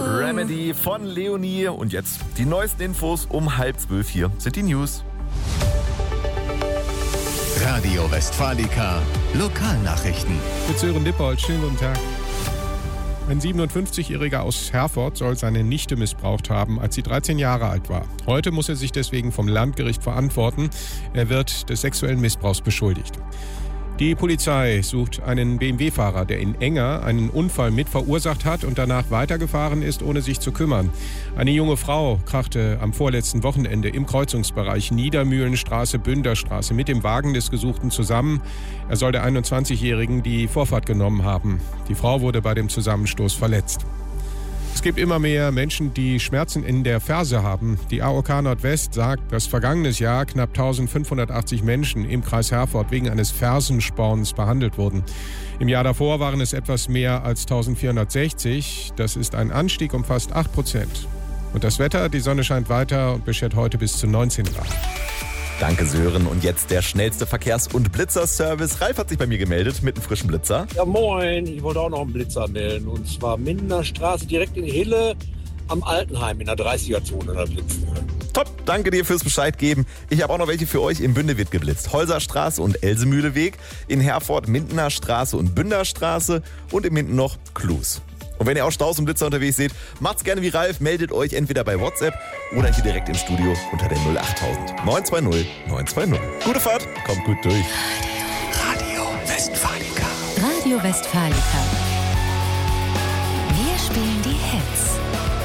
Remedy von Leonie. Und jetzt die neuesten Infos um 11:30 hier sind die News. Radio Westfalica, Lokalnachrichten. Mit Sören Dippold, schönen guten Tag. Ein 57-Jähriger aus Herford soll seine Nichte missbraucht haben, als sie 13 Jahre alt war. Heute muss er sich deswegen vom Landgericht verantworten. Er wird des sexuellen Missbrauchs beschuldigt. Die Polizei sucht einen BMW-Fahrer, der in Enger einen Unfall mit verursacht hat und danach weitergefahren ist, ohne sich zu kümmern. Eine junge Frau krachte am vorletzten Wochenende im Kreuzungsbereich Niedermühlenstraße-Bünderstraße mit dem Wagen des Gesuchten zusammen. Er soll der 21-Jährigen die Vorfahrt genommen haben. Die Frau wurde bei dem Zusammenstoß verletzt. Es gibt immer mehr Menschen, die Schmerzen in der Ferse haben. Die AOK Nordwest sagt, dass vergangenes Jahr knapp 1580 Menschen im Kreis Herford wegen eines Fersensporns behandelt wurden. Im Jahr davor waren es etwas mehr als 1460. Das ist ein Anstieg um fast 8%. Und das Wetter, die Sonne scheint weiter und beschert heute bis zu 19 Grad. Danke, Sören. Und jetzt der schnellste Verkehrs- und Blitzerservice. Ralf hat sich bei mir gemeldet mit einem frischen Blitzer. Ja, moin. Ich wollte auch noch einen Blitzer melden. Und zwar Mindener Straße, direkt in Hille am Altenheim in der 30er-Zone. Da blitzen wir. Top, danke dir fürs Bescheid geben. Ich habe auch noch welche für euch. Im Bünde wird geblitzt. Holserstraße und Elsemühleweg. In Herford Mindener Straße und Bünderstraße. Und in Minden noch Klus. Und wenn ihr auch Staus und Blitzer unterwegs seht, macht's gerne wie Ralf, meldet euch entweder bei WhatsApp oder hier direkt im Studio unter der 08000 920 920. Gute Fahrt, kommt gut durch. Radio Westfalica. Radio Westfalica.